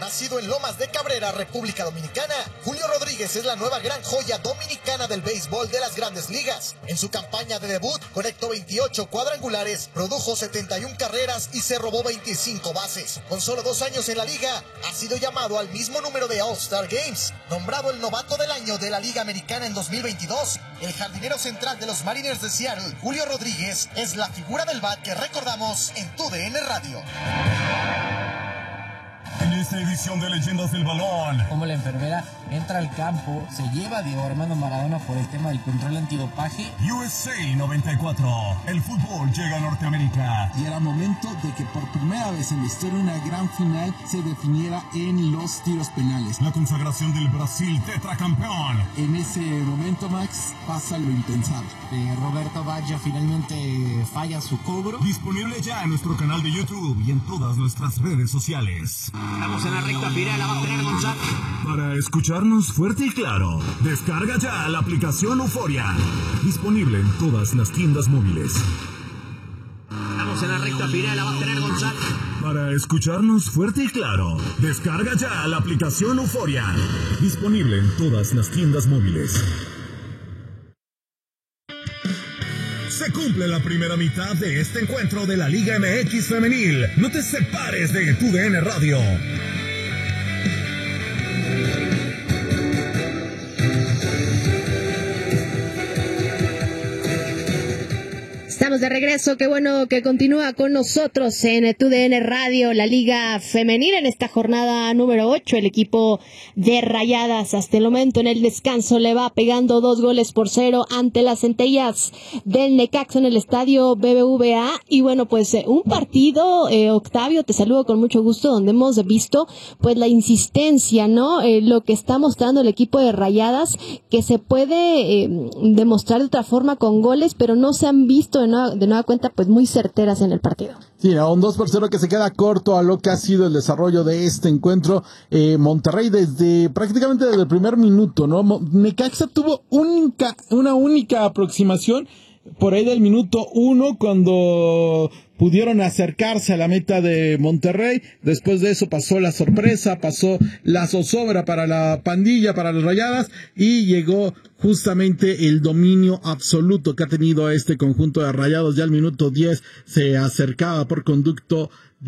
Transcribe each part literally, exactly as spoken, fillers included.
Nacido en Lomas de Cabrera, República Dominicana, Julio Rodríguez es la nueva gran joya dominicana del béisbol de las Grandes Ligas. En su campaña de debut, conectó veintiocho cuadrangulares, produjo setenta y una carreras y se robó veinticinco bases. Con solo dos años en la liga, ha sido llamado al mismo número de All-Star Games. Nombrado el novato del año de la Liga Americana en dos mil veintidós, el jardinero central de los Mariners de Seattle, Julio Rodríguez, es la figura del bat que recordamos en Tu D N Radio. En esta edición de Leyendas del Balón, como la enfermera entra al campo, se lleva a Diego Armando Maradona por el tema del control antidopaje. U S A noventa y cuatro, el fútbol llega a Norteamérica. Y era momento de que por primera vez en la historia una gran final se definiera en los tiros penales. La consagración del Brasil tetracampeón. En ese momento, Max, pasa lo impensable. Eh, Roberto Baggio finalmente falla su cobro. Disponible ya en nuestro canal de YouTube y en todas nuestras redes sociales. Estamos en la recta final, la va a tener González. Para escucharnos fuerte y claro, descarga ya la aplicación Euforia. Disponible en todas las tiendas móviles. Estamos en la recta final, la va a tener González. Para escucharnos fuerte y claro, descarga ya la aplicación Euforia. Disponible en todas las tiendas móviles. Se cumple la primera mitad de este encuentro de la Liga M X Femenil. No te separes de Tu D N Radio. Estamos de regreso, qué bueno que continúa con nosotros en Tu D N Radio, la Liga Femenil, en esta jornada número ocho. El equipo de Rayadas hasta el momento en el descanso le va pegando dos goles por cero ante las Centellas del Necaxa en el estadio B B V A. Y bueno, pues eh, un partido, eh, Octavio, te saludo con mucho gusto, donde hemos visto pues la insistencia, ¿no? Eh, lo que está mostrando el equipo de Rayadas, que se puede eh, demostrar de otra forma con goles, pero no se han visto de nueva, de nueva cuenta pues muy certeras en el partido. Sí, a un dos por cero que se queda corto a lo que ha sido el desarrollo de este encuentro. Eh, Monterrey desde prácticamente desde el primer minuto, ¿no? Necaxa tuvo única, una única aproximación por ahí del minuto uno cuando pudieron acercarse a la meta de Monterrey. Después de eso pasó la sorpresa, pasó la zozobra para la pandilla, para las Rayadas, y llegó justamente el dominio absoluto que ha tenido este conjunto de Rayados. Ya al minuto diez se acercaba por conducto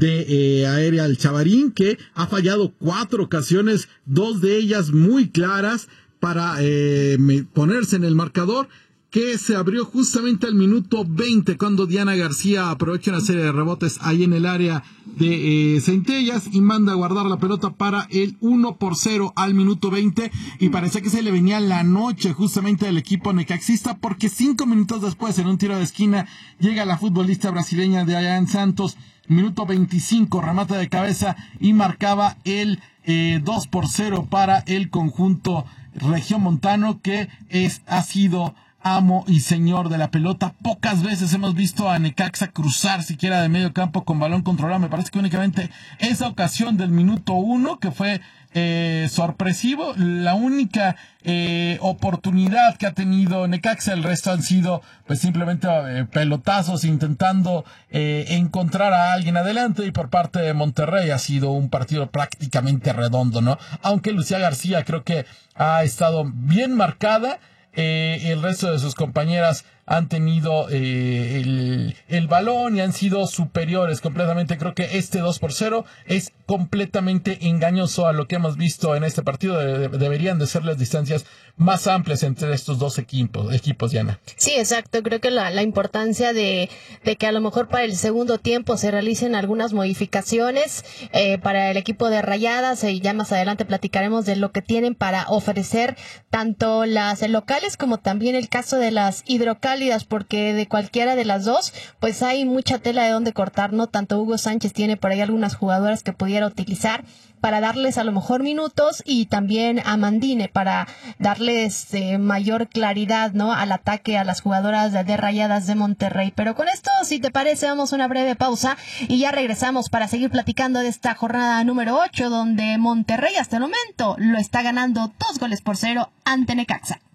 de eh, aérea al Chavarín, que ha fallado cuatro ocasiones, dos de ellas muy claras para eh, ponerse en el marcador, que se abrió justamente al minuto veinte, cuando Diana García aprovecha una serie de rebotes ahí en el área de eh, Centellas y manda a guardar la pelota para el uno por cero al minuto veinte, y parecía que se le venía la noche justamente al equipo necaxista, porque cinco minutos después, en un tiro de esquina, llega la futbolista brasileña de Ayán Santos, minuto veinticinco, remata de cabeza y marcaba el eh, dos por cero para el conjunto regiomontano, que es, ha sido amo y señor de la pelota. Pocas veces hemos visto a Necaxa cruzar siquiera de medio campo con balón controlado. Me parece que únicamente esa ocasión del minuto uno, que fue eh, sorpresivo, la única eh, oportunidad que ha tenido Necaxa. El resto han sido pues simplemente eh, pelotazos intentando eh, encontrar a alguien adelante, y por parte de Monterrey ha sido un partido prácticamente redondo, ¿no? Aunque Lucía García creo que ha estado bien marcada. Eh, el resto de sus compañeras han tenido eh, el, el balón y han sido superiores completamente. Creo que este dos por cero es completamente engañoso a lo que hemos visto en este partido. De, de, deberían de ser las distancias más amplias entre estos dos equipos, equipos, Diana. Sí, exacto. Creo que la, la importancia de, de que a lo mejor para el segundo tiempo se realicen algunas modificaciones eh, para el equipo de Rayadas, y ya más adelante platicaremos de lo que tienen para ofrecer tanto las locales como también el caso de las hidrocálidas, porque de cualquiera de las dos pues hay mucha tela de donde cortar, ¿no? Tanto Hugo Sánchez tiene por ahí algunas jugadoras que pudiera utilizar para darles a lo mejor minutos, y también a Mandine para darles eh, mayor claridad, ¿no?, al ataque a las jugadoras de, de Rayadas de Monterrey. Pero con esto, si te parece, vamos a una breve pausa y ya regresamos para seguir platicando de esta jornada número ocho, donde Monterrey hasta el momento lo está ganando dos goles por cero ante Necaxa.